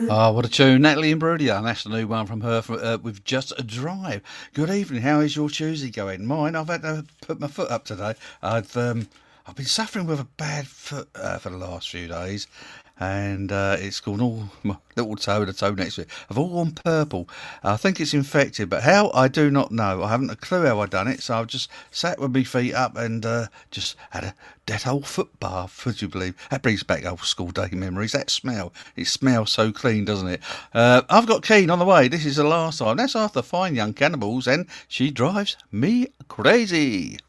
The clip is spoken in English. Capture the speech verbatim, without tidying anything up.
Oh, what a tune. Natalie Imbruglia, and that's the new one from her from, uh, with Just a Drive. Good evening. How is your Tuesday going? Mine, I've had to put my foot up today. I've um, I've been suffering with a bad foot uh, for the last few days, and uh, it's gone all, my little toe, the toe next to it, have all gone purple. I think it's infected, but how, I do not know. I haven't a clue how I've done it, so I've just sat with my feet up and uh, just had a Dettol foot bath, would you believe? That brings back old school day memories. That smell, it smells so clean, doesn't it? Uh, I've got Keen on the way. This is the last time. That's after Fine Young Cannibals, and She Drives Me Crazy.